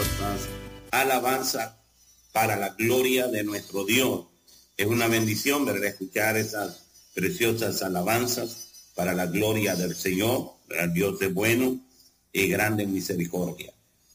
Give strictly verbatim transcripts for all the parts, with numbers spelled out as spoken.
preciosas alabanzas para la gloria de nuestro Dios. Es una bendición, ¿verdad?, escuchar esas preciosas alabanzas para la gloria del Señor. ¿Verdad? Dios es bueno y grande en misericordia.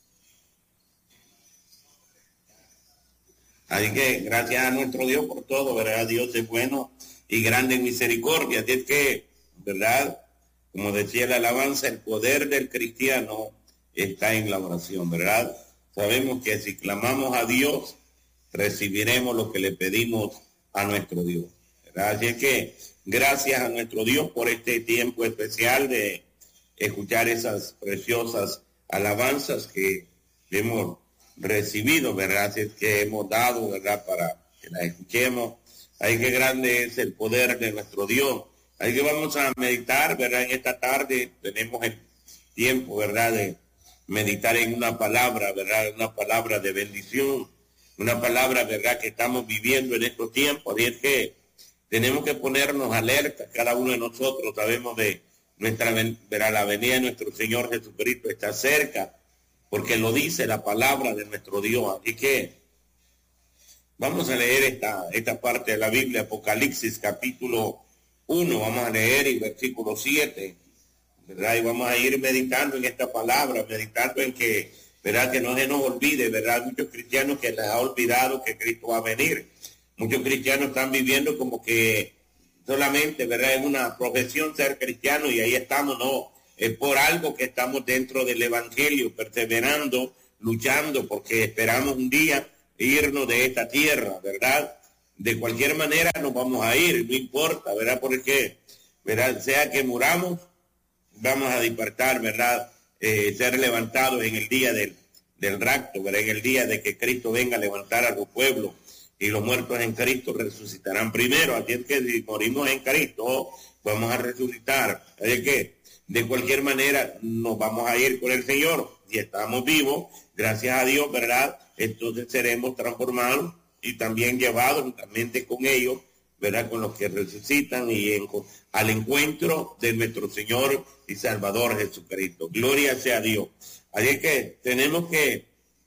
Así que gracias a nuestro Dios por todo, ¿verdad? Dios es bueno y grande en misericordia. Así es que, ¿verdad?, como decía la alabanza, el poder del cristiano está en la oración, ¿verdad? Sabemos que si clamamos a Dios, recibiremos lo que le pedimos a nuestro Dios, ¿verdad? Así es que gracias a nuestro Dios por este tiempo especial de escuchar esas preciosas alabanzas que hemos recibido, ¿verdad? Así es que hemos dado, ¿verdad?, para que las escuchemos. Ahí que grande es el poder de nuestro Dios. Ahí que vamos a meditar, ¿verdad? En esta tarde tenemos el tiempo, ¿verdad?, de meditar en una palabra, ¿verdad? Una palabra de bendición, una palabra, ¿verdad?, que estamos viviendo en estos tiempos. Y es que tenemos que ponernos alerta, cada uno de nosotros sabemos de nuestra, ¿verdad?, la venida de nuestro Señor Jesucristo está cerca, porque lo dice la palabra de nuestro Dios. Así que vamos a leer esta, esta parte de la Biblia, Apocalipsis capítulo uno, vamos a leer el versículo siete, ¿verdad? Y vamos a ir meditando en esta palabra, meditando en que, ¿verdad?, que no se nos olvide, ¿verdad? Muchos cristianos que les ha olvidado que Cristo va a venir. Muchos cristianos están viviendo como que solamente, ¿verdad?, es una profesión ser cristiano y ahí estamos. No, es por algo que estamos dentro del evangelio, perseverando, luchando, porque esperamos un día irnos de esta tierra, ¿verdad? De cualquier manera nos vamos a ir, no importa, ¿verdad? Porque, ¿verdad?, sea que muramos, vamos a despertar, ¿verdad?, eh, ser levantados en el día del, del rapto, ¿verdad?, en el día de que Cristo venga a levantar a los pueblos, y los muertos en Cristo resucitarán primero. Así es que si morimos en Cristo, vamos a resucitar. Así es que de cualquier manera nos vamos a ir con el Señor. Si estamos vivos, gracias a Dios, ¿verdad?, entonces seremos transformados y también llevados juntamente con ellos, ¿verdad?, con los que resucitan y en, al encuentro de nuestro Señor y Salvador Jesucristo. Gloria sea a Dios. Así es que tenemos que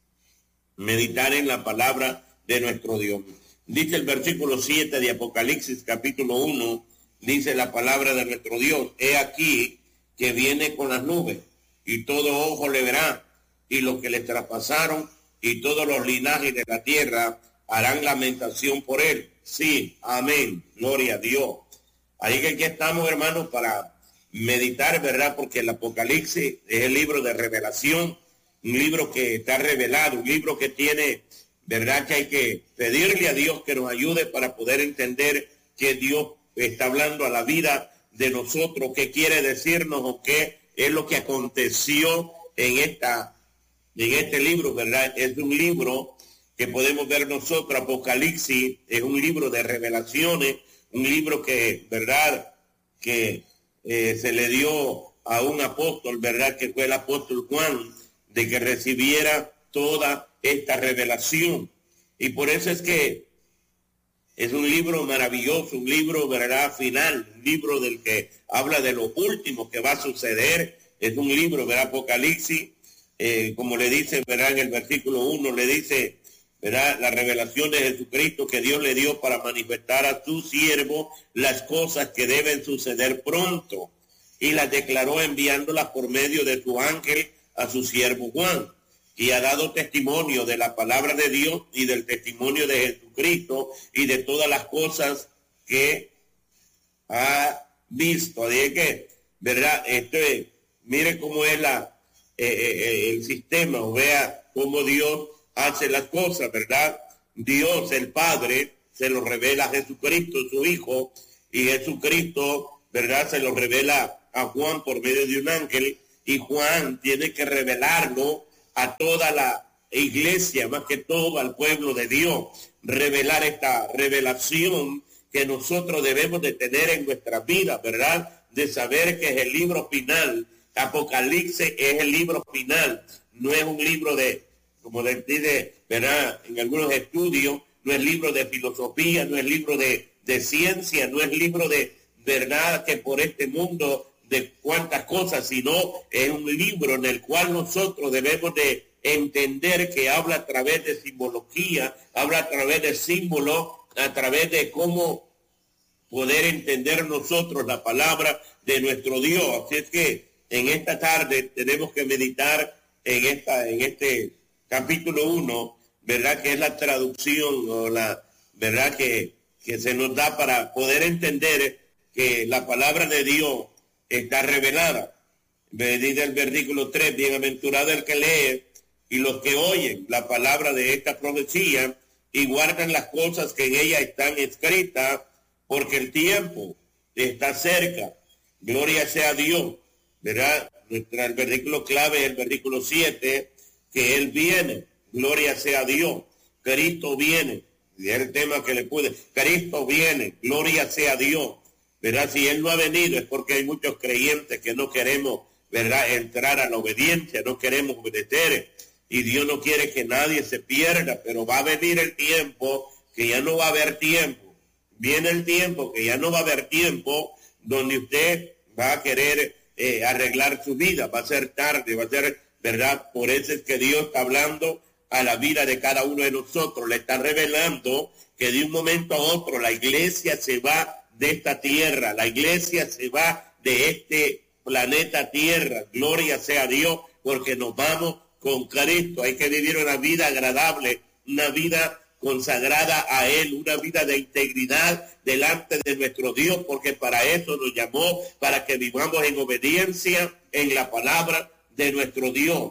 meditar en la palabra de nuestro Dios. Dice el versículo siete de Apocalipsis capítulo uno, dice la palabra de nuestro Dios: he aquí que viene con las nubes, y todo ojo le verá, y los que le traspasaron, y todos los linajes de la tierra harán lamentación por él. Sí, amén, gloria a Dios. Ahí que aquí estamos, hermanos, para meditar, ¿verdad? Porque el Apocalipsis es el libro de revelación, un libro que está revelado, un libro que tiene, ¿verdad?, que hay que pedirle a Dios que nos ayude para poder entender que Dios está hablando a la vida de nosotros, qué quiere decirnos o qué es lo que aconteció en esta, en este libro, ¿verdad? Es un libro que podemos ver nosotros. Apocalipsis es un libro de revelaciones, un libro que, ¿verdad?, que eh, se le dio a un apóstol, ¿verdad?, que fue el apóstol Juan, de que recibiera toda esta revelación. Y por eso es que es un libro maravilloso, un libro, ¿verdad?, final, un libro del que habla de lo último que va a suceder. Es un libro, ¿verdad?, Apocalipsis, eh, como le dice, ¿verdad?, en el versículo uno, le dice, ¿verdad?, la revelación de Jesucristo que Dios le dio para manifestar a su siervo las cosas que deben suceder pronto, y las declaró enviándolas por medio de su ángel a su siervo Juan, y ha dado testimonio de la palabra de Dios y del testimonio de Jesucristo y de todas las cosas que ha visto. Así que, ¿verdad? Este, mire cómo es la, eh, eh, el sistema, o vea cómo Dios hace las cosas, ¿verdad? Dios, el Padre, se lo revela a Jesucristo, su Hijo, y Jesucristo, ¿verdad?, se lo revela a Juan por medio de un ángel, y Juan tiene que revelarlo a toda la iglesia, más que todo al pueblo de Dios, revelar esta revelación que nosotros debemos de tener en nuestra vida, ¿verdad?, de saber que es el libro final. Apocalipsis es el libro final, no es un libro de, como dice, ¿verdad?, en algunos estudios, no es libro de filosofía, no es libro de, de ciencia, no es libro de verdad que por este mundo de cuántas cosas, sino es un libro en el cual nosotros debemos de entender que habla a través de simbología, habla a través de símbolos, a través de cómo poder entender nosotros la palabra de nuestro Dios. Así es que en esta tarde tenemos que meditar en esta, en este capítulo uno, ¿verdad? Que es la traducción o la, ¿verdad? Que, que se nos da para poder entender que la palabra de Dios está revelada. Dice el versículo tres, bienaventurado el que lee y los que oyen la palabra de esta profecía y guardan las cosas que en ella están escritas, porque el tiempo está cerca. Gloria sea a Dios, ¿verdad? El versículo clave es el versículo siete, que Él viene. Gloria sea a Dios. Cristo viene. Y es el tema que le pude. Cristo viene. Gloria sea a Dios. ¿Verdad? Si Él no ha venido es porque hay muchos creyentes que no queremos, ¿verdad?, entrar a la obediencia, no queremos obedecer. Y Dios no quiere que nadie se pierda, pero va a venir el tiempo que ya no va a haber tiempo. Viene el tiempo que ya no va a haber tiempo donde usted va a querer eh, arreglar su vida. Va a ser tarde, va a ser, ¿verdad? Por eso es que Dios está hablando a la vida de cada uno de nosotros. Le está revelando que de un momento a otro la iglesia se va de esta tierra. La iglesia se va de este planeta Tierra. Gloria sea a Dios, porque nos vamos con Cristo. Hay que vivir una vida agradable, una vida consagrada a Él, una vida de integridad delante de nuestro Dios, porque para eso nos llamó, para que vivamos en obediencia en la palabra de nuestro Dios.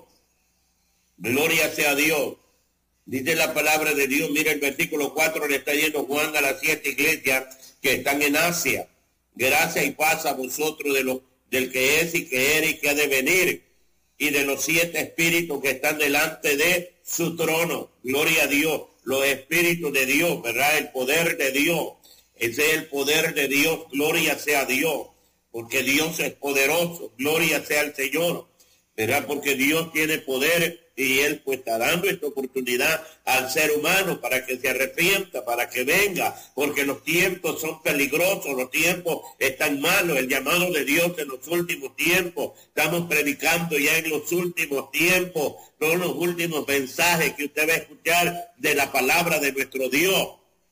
Gloria sea a Dios. Dice la palabra de Dios, mira el versículo cuatro, le está yendo Juan a las siete iglesias que están en Asia. Gracia y paz a vosotros de los, del que es y que era y que ha de venir, y de los siete espíritus que están delante de su trono. Gloria a Dios. Los espíritus de Dios, ¿verdad? El poder de Dios. Ese es el poder de Dios. Gloria sea a Dios. Porque Dios es poderoso. Gloria sea al Señor. ¿Verdad? Porque Dios tiene poder y Él pues está dando esta oportunidad al ser humano para que se arrepienta, para que venga, porque los tiempos son peligrosos, los tiempos están malos, el llamado de Dios en los últimos tiempos. Estamos predicando ya en los últimos tiempos, son los últimos mensajes que usted va a escuchar de la palabra de nuestro Dios.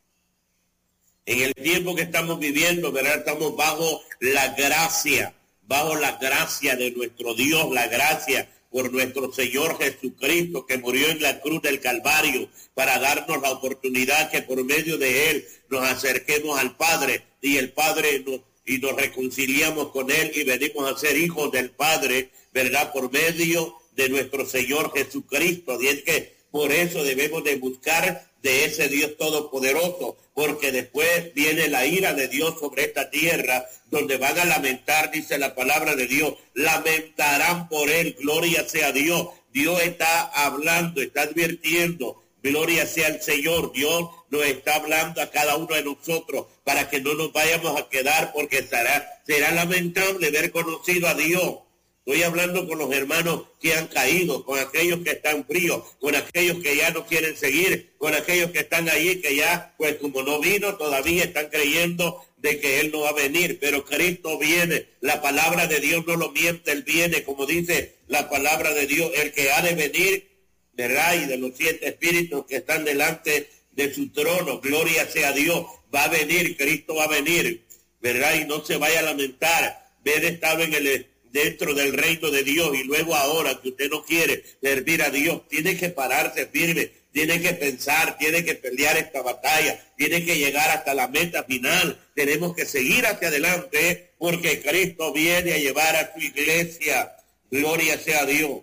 En el tiempo que estamos viviendo, ¿verdad? Estamos bajo la gracia, bajo la gracia de nuestro Dios, la gracia por nuestro Señor Jesucristo, que murió en la cruz del Calvario para darnos la oportunidad que por medio de Él nos acerquemos al Padre, y el Padre nos, y nos reconciliamos con Él y venimos a ser hijos del Padre, ¿verdad? Por medio de nuestro Señor Jesucristo. Y es que por eso debemos de buscar de ese Dios todopoderoso, porque después viene la ira de Dios sobre esta tierra, donde van a lamentar, dice la palabra de Dios, lamentarán por Él. Gloria sea a Dios. Dios está hablando, está advirtiendo, gloria sea al Señor. Dios nos está hablando a cada uno de nosotros para que no nos vayamos a quedar, porque será, será lamentable ver conocido a Dios. Estoy hablando con los hermanos que han caído, con aquellos que están fríos, con aquellos que ya no quieren seguir, con aquellos que están allí, que ya, pues como no vino, todavía están creyendo de que Él no va a venir. Pero Cristo viene, la palabra de Dios no lo miente, Él viene, como dice la palabra de Dios, el que ha de venir, ¿verdad? Y de los siete espíritus que están delante de su trono, gloria sea a Dios, va a venir, Cristo va a venir, ¿verdad? Y no se vaya a lamentar, ver estado en el dentro del reino de Dios, y luego ahora que usted no quiere servir a Dios, tiene que pararse firme, tiene que pensar, tiene que pelear esta batalla, tiene que llegar hasta la meta final. Tenemos que seguir hacia adelante, porque Cristo viene a llevar a su iglesia. Gloria sea a Dios.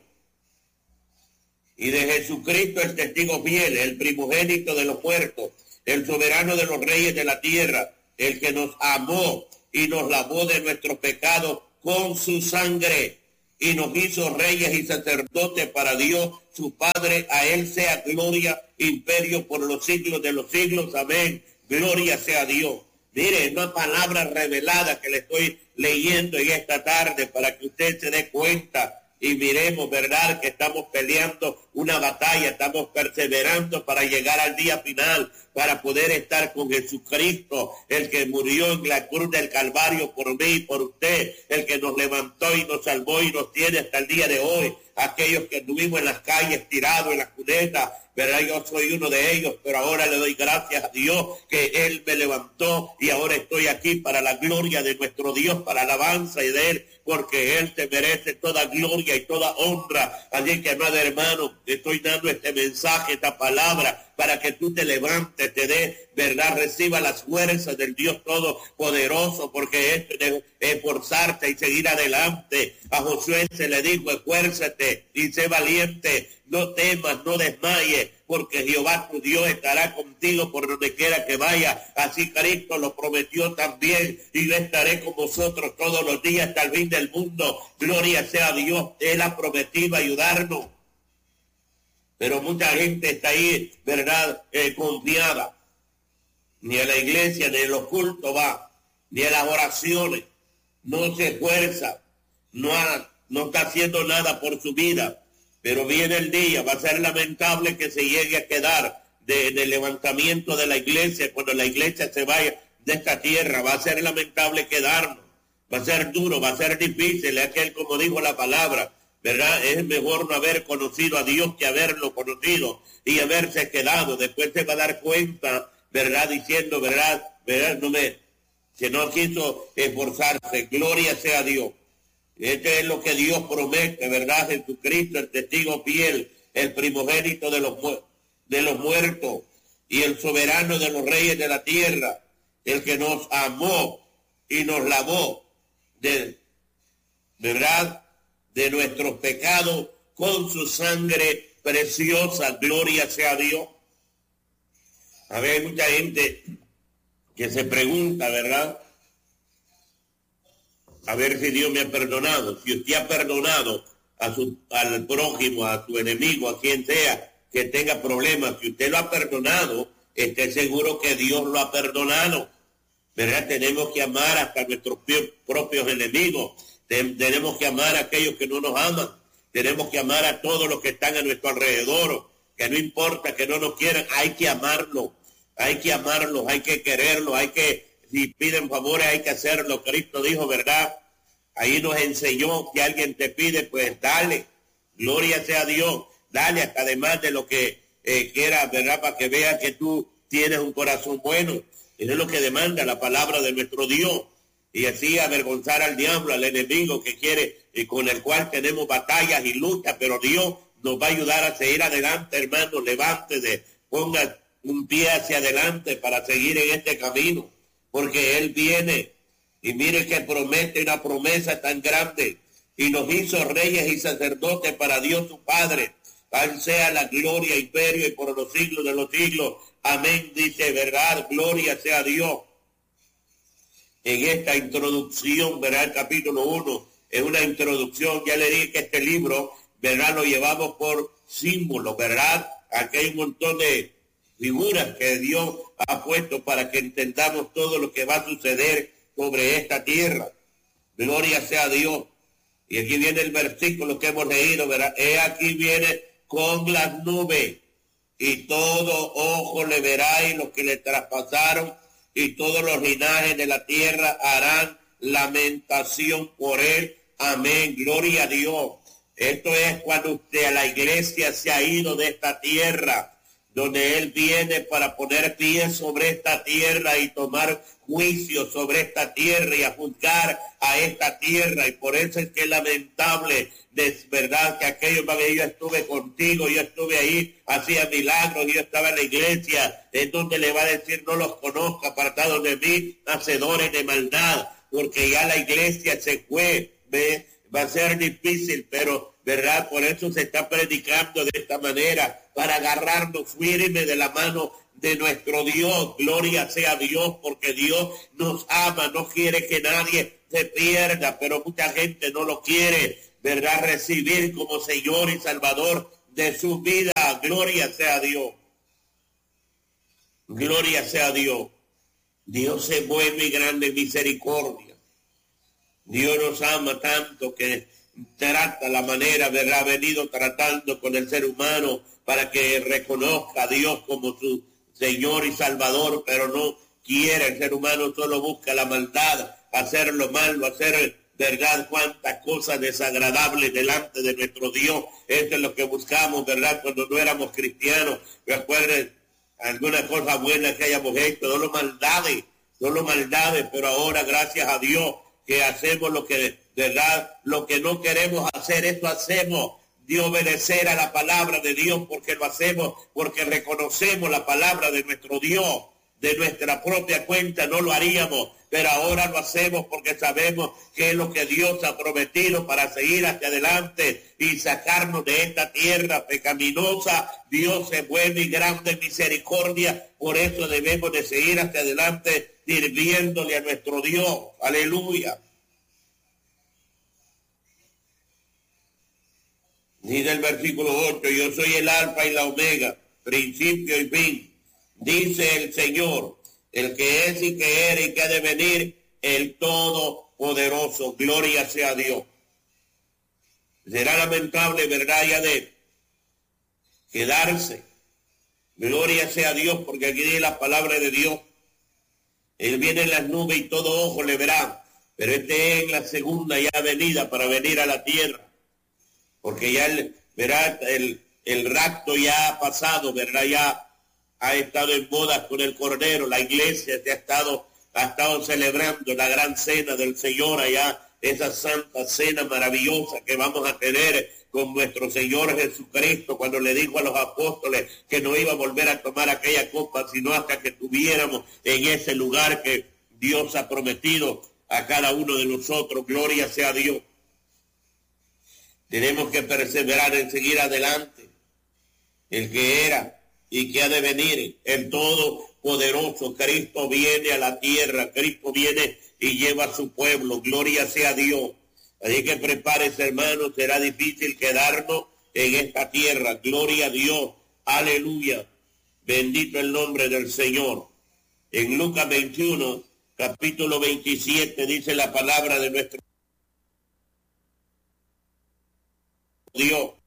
Y de Jesucristo el testigo fiel, el primogénito de los muertos, el soberano de los reyes de la tierra, el que nos amó y nos lavó de nuestros pecados con su sangre y nos hizo reyes y sacerdotes para Dios su Padre. A Él sea gloria, imperio por los siglos de los siglos. Amén. Gloria sea a Dios. Mire, es una palabra revelada que le estoy leyendo en esta tarde para que usted se dé cuenta y miremos, ¿verdad?, que estamos peleando una batalla, estamos perseverando para llegar al día final, para poder estar con Jesucristo, el que murió en la cruz del Calvario por mí y por usted, el que nos levantó y nos salvó y nos tiene hasta el día de hoy. aquellos que estuvimos en las calles tirados en las cunetas, ¿verdad? Yo soy uno de ellos, pero ahora le doy gracias a Dios que Él me levantó y ahora estoy aquí para la gloria de nuestro Dios, para la alabanza y de Él, porque Él te merece toda gloria y toda honra. Así que, amado hermano, te estoy dando este mensaje, esta palabra, para que tú te levantes, te dé, ¿verdad? Reciba las fuerzas del Dios Todopoderoso, porque es de esforzarte y seguir adelante. A Josué se le dijo, esfuérzate y sé valiente, no temas, no desmayes, porque Jehová tu Dios estará contigo por donde quiera que vaya. Así Cristo lo prometió también, y yo estaré con vosotros todos los días hasta el fin del mundo. Gloria sea a Dios, Él ha prometido ayudarnos. Pero mucha gente está ahí, ¿verdad?, eh, confiada. Ni a la iglesia, ni a los cultos va, ni a las oraciones. No se esfuerza, no, ha, no está haciendo nada por su vida. Pero viene el día, va a ser lamentable que se llegue a quedar de, de levantamiento de la iglesia, cuando la iglesia se vaya de esta tierra. Va a ser lamentable quedarnos, va a ser duro, va a ser difícil. Es aquel, como dijo la palabra, ¿verdad? Es mejor no haber conocido a Dios que haberlo conocido y haberse quedado. Después se va a dar cuenta, ¿verdad? Diciendo, ¿verdad? ¿verdad? No me, que no quiso esforzarse. Gloria sea a Dios. Este es lo que Dios promete, ¿verdad? Jesucristo, el testigo fiel, el primogénito de los, de los muertos y el soberano de los reyes de la tierra, el que nos amó y nos lavó de, ¿verdad?, de nuestros pecados con su sangre preciosa. Gloria sea a Dios. A ver, hay mucha gente que se pregunta, ¿verdad?, a ver si Dios me ha perdonado. Si usted ha perdonado a su, al prójimo, a su enemigo, a quien sea que tenga problemas, si usted lo ha perdonado, esté seguro que Dios lo ha perdonado, ¿verdad? Tenemos que amar hasta nuestros propios enemigos. Tenemos que amar a aquellos que no nos aman. Tenemos que amar a todos los que están a nuestro alrededor, que no importa que no nos quieran, hay que amarlos, hay que amarlos, hay que quererlos, hay que, si piden favores, hay que hacerlo. Cristo dijo, ¿verdad? Ahí nos enseñó que alguien te pide, pues dale, gloria sea a Dios, dale hasta además de lo que eh, quiera, ¿verdad? Para que vea que tú tienes un corazón bueno. Eso es lo que demanda la palabra de nuestro Dios. Y así avergonzar al diablo, al enemigo que quiere, y con el cual tenemos batallas y luchas, pero Dios nos va a ayudar a seguir adelante, hermano. Levántese, ponga un pie hacia adelante para seguir en este camino, porque Él viene, y mire que promete una promesa tan grande, y nos hizo reyes y sacerdotes para Dios su Padre. Tal sea la gloria, imperio, y por los siglos de los siglos. Amén, dice, ¿verdad? Gloria sea a Dios. En esta introducción, ¿verdad? El capítulo uno es una introducción. Ya le dije que este libro, ¿verdad?, lo llevamos por símbolos, ¿verdad? Aquí hay un montón de figuras que Dios ha puesto para que entendamos todo lo que va a suceder sobre esta tierra. Gloria sea a Dios. Y aquí viene el versículo que hemos leído, ¿verdad? He aquí viene con las nubes, y todo ojo le verá, y los que le traspasaron, y todos los linajes de la tierra harán lamentación por él. Amén. Gloria a Dios. Esto es cuando usted a la iglesia se ha ido de esta tierra, donde Él viene para poner pie sobre esta tierra y tomar juicio sobre esta tierra y a juzgar a esta tierra. Y por eso es que es lamentable, es verdad, que aquellos van a decir, yo estuve contigo, yo estuve ahí, hacía milagros, yo estaba en la iglesia, en donde le va a decir, no los conozco, apartados de mí, hacedores de maldad, porque ya la iglesia se fue, ¿ve? Va a ser difícil, pero, ¿verdad? Por eso se está predicando de esta manera, para agarrarnos firme de la mano de nuestro Dios. Gloria sea a Dios, porque Dios nos ama, no quiere que nadie se pierda, pero mucha gente no lo quiere, ¿verdad?, recibir como Señor y Salvador de su vida. Gloria sea a Dios. Gloria sea a Dios. Dios es bueno y grande en misericordia. Dios nos ama tanto que trata la manera, ¿verdad?, ha venido tratando con el ser humano para que reconozca a Dios como su Señor y Salvador, pero no quiere. El ser humano solo busca la maldad, hacer lo malo, hacer, ¿verdad? Cuántas cosas desagradables delante de nuestro Dios. Esto es lo que buscamos, ¿verdad? Cuando no éramos cristianos. Recuerden alguna cosa buena que hayamos hecho, solo maldades, solo maldades, pero ahora gracias a Dios que hacemos lo que, ¿verdad? Lo que no queremos hacer, esto hacemos. De obedecer a la palabra de Dios, porque lo hacemos, porque reconocemos la palabra de nuestro Dios. De nuestra propia cuenta no lo haríamos, pero ahora lo hacemos porque sabemos que es lo que Dios ha prometido para seguir hacia adelante y sacarnos de esta tierra pecaminosa. Dios es bueno y grande en misericordia, por eso debemos de seguir hacia adelante sirviéndole a nuestro Dios. Aleluya. Dice el versículo ocho, yo soy el alfa y la omega, principio y fin. Dice el Señor, el que es y que era y que ha de venir, el Todopoderoso. Gloria sea a Dios. Será lamentable, ¿verdad? Ya de quedarse. Gloria sea a Dios, porque aquí dice la palabra de Dios. Él viene en las nubes y todo ojo le verá. Pero este es la segunda ya venida para venir a la tierra. Porque ya el, verá, el, el rapto ya ha pasado, ¿verdad? Ya ha estado en bodas con el Cordero. La iglesia se ha estado, ha estado celebrando la gran cena del Señor allá, esa santa cena maravillosa que vamos a tener con nuestro Señor Jesucristo, cuando le dijo a los apóstoles que no iba a volver a tomar aquella copa, sino hasta que estuviéramos en ese lugar que Dios ha prometido a cada uno de nosotros. Gloria sea a Dios. Tenemos que perseverar en seguir adelante. El que era y que ha de venir, el Todopoderoso. Cristo viene a la tierra, Cristo viene y lleva a su pueblo. Gloria sea a Dios. Así que prepárese, hermano, será difícil quedarnos en esta tierra. Gloria a Dios. Aleluya. Bendito el nombre del Señor. En Lucas veintiuno, capítulo veintisiete, dice la palabra de nuestro Dios.